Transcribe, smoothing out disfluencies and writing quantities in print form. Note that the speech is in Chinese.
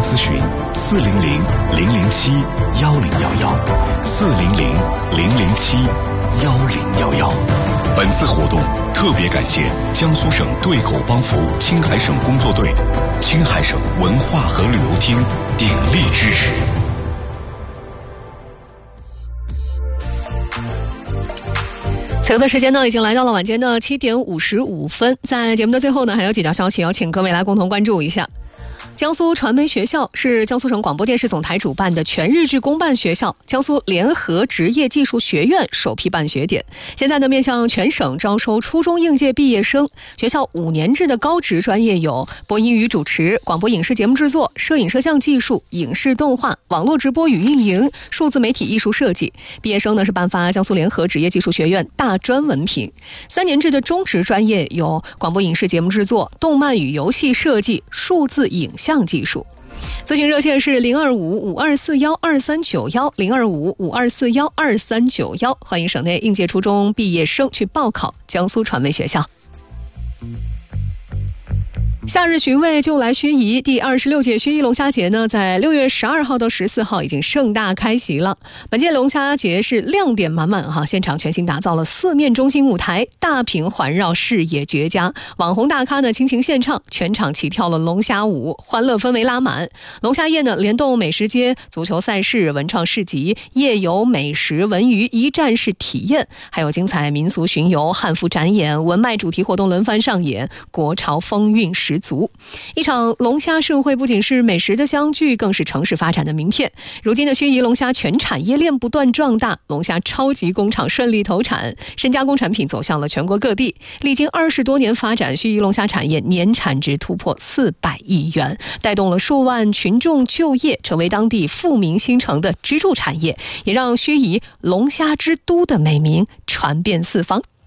咨询400-007-1011，400-007-1011。本次活动特别感谢江苏省对口帮扶青海省工作队、青海省文化和旅游厅鼎力支持。 此刻的时间呢，已经来到了晚间的7点55分。在节目的最后呢，还有几条消息要请各位来共同关注一下。江苏传媒学校是江苏省广播电视总台主办的全日制公办学校，江苏联合职业技术学院首批办学点。现在呢，面向全省招收初中应届毕业生。学校5年制的高职专业有播音与主持、广播影视节目制作、摄影摄像技术、影视动画、网络直播与运营、数字媒体艺术设计。毕业生呢是颁发江苏联合职业技术学院大专文凭。3年制的中职专业有广播影视节目制作、动漫与游戏设计、数字影像技术。咨询热线是025-5241-2391，025-5241-2391，欢迎省内应届初中毕业生去报考江苏传媒学校。夏日寻味就来盱眙，第26届盱眙龙虾节呢，在6月12号到14号已经盛大开席了。本届龙虾节是亮点满满哈，现场全新打造了4面中心舞台，大屏环绕，视野绝佳。网红大咖呢倾情献唱，全场齐跳了龙虾舞，欢乐氛围拉满。龙虾夜呢联动美食街、足球赛事、文创市集、夜游美食文娱一站式体验，还有精彩民俗巡游、汉服展演、文脉主题活动轮番上演，国潮风韵十足。一场龙虾盛会不仅是美食的相聚，更是城市发展的名片。如今的盱眙龙虾全产业链不断壮大，龙虾超级工厂顺利投产，深加工产品走向了全国各地。历经20多年发展，盱眙龙虾产业年产值突破400亿元，带动了数万群众就业，成为当地富民新城的支柱产业，也让盱眙龙虾之都的美名传遍四方。